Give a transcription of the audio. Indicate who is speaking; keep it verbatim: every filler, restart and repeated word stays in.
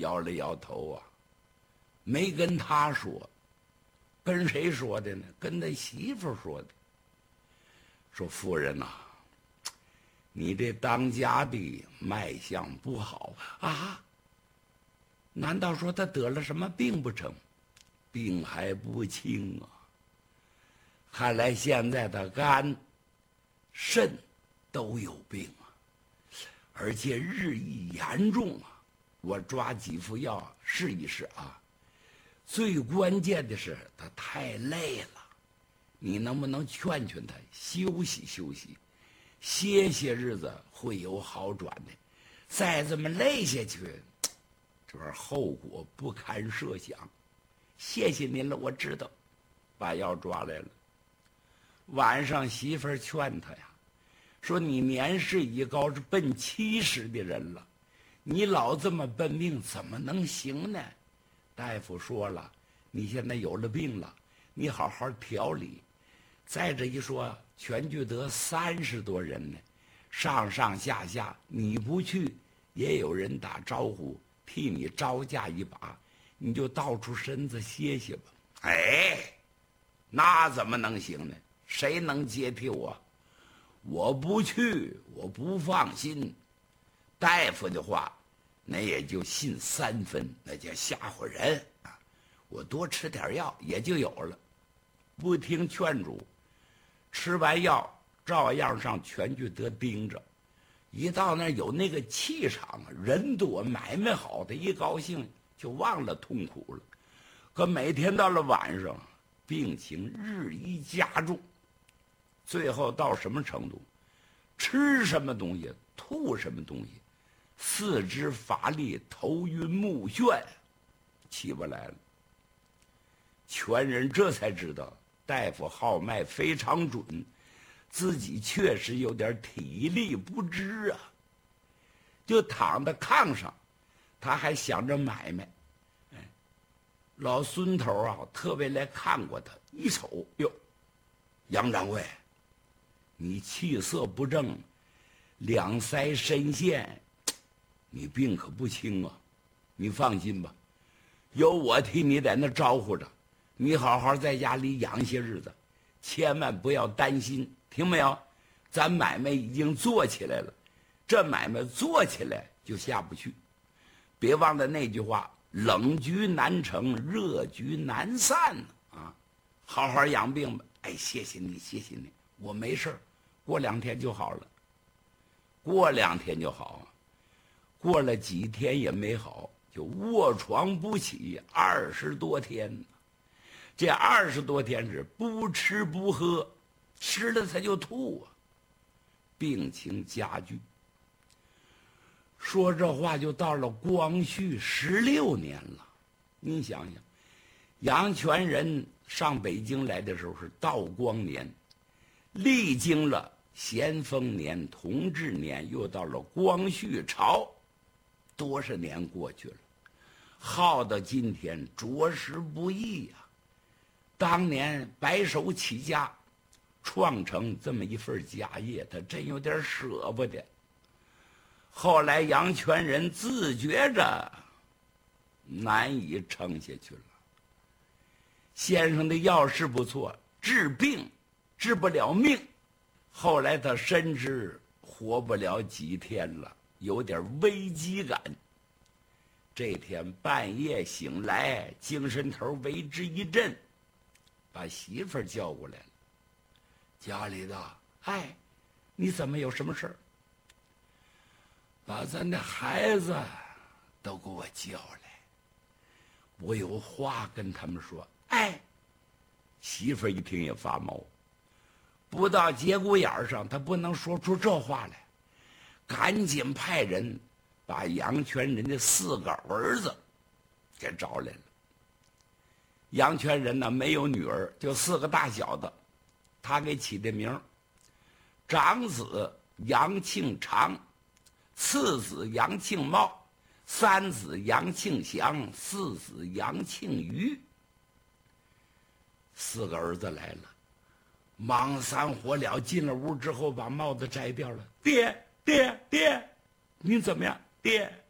Speaker 1: 摇了摇头啊，没跟他说，跟谁说的呢？跟他媳妇说的。说夫人呐、啊，你这当家的脉象不好啊！难道说他得了什么病不成？病还不轻啊！看来现在的肝、肾都有病啊，而且日益严重啊！我抓几副药试一试啊。最关键的是他太累了，你能不能劝劝他休息休息，歇些日子会有好转的。再这么累下去，这玩意儿后果不堪设想。谢谢您了，我知道。把药抓来了。晚上媳妇儿劝他呀，说你年事已高，是奔七十的人了，你老这么奔命怎么能行呢？大夫说了，你现在有了病了，你好好调理。再这一说，全聚德三十多人呢，上上下下你不去，也有人打招呼替你招架一把，你就倒出身子歇歇吧。哎，那怎么能行呢？谁能接替我？我不去，我不放心。大夫的话，那也就信三分，那叫吓唬人啊！我多吃点药也就有了。不听劝阻，吃完药照样上全聚德盯着。一到那儿有那个气场，人多买卖好的，一高兴就忘了痛苦了。可每天到了晚上，病情日益加重，最后到什么程度？吃什么东西吐什么东西，四肢乏力，头晕目眩，起不来了。全人这才知道大夫号脉非常准，自己确实有点体力不支啊。就躺在炕上，他还想着买卖。哎，老孙头啊，特别来看过他，一瞅，哟，杨掌柜，你气色不正，两腮深陷，你病可不轻啊！你放心吧，有我替你在那招呼着，你好好在家里养些日子，千万不要担心，听没有？咱买卖已经做起来了，这买卖做起来就下不去。别忘了那句话：冷局难成，热局难散啊！好好养病吧。哎，谢谢你，谢谢你，我没事儿，过两天就好了。过两天就好，过了几天也没好，就卧床不起二十多天。这二十多天是不吃不喝，吃了他就吐啊，病情加剧。说这话就到了光绪十六年了。你想想，杨全仁上北京来的时候是道光年，历经了咸丰年、同治年，又到了光绪朝，多少年过去了，耗到今天着实不易呀、啊。当年白手起家，创成这么一份家业，他真有点舍不得。后来杨全仁自觉着难以撑下去了。先生的药是不错，治病治不了命。后来他深知活不了几天了，有点危机感。这天半夜醒来，精神头为之一振，把媳妇儿叫过来了。家里的，哎，你怎么有什么事儿？把咱的孩子都给我叫来，我有话跟他们说。哎，媳妇儿一听也发毛，不到节骨眼上，他不能说出这话来，赶紧派人把杨全仁的四个儿子给找来了。杨全仁呢没有女儿，就四个大小子，他给起的名：长子杨庆长，次子杨庆茂，三子杨庆祥，四子杨庆余。四个儿子来了，忙三火燎进了屋之后，把帽子摘掉了。爹爹爹，您怎么样？爹，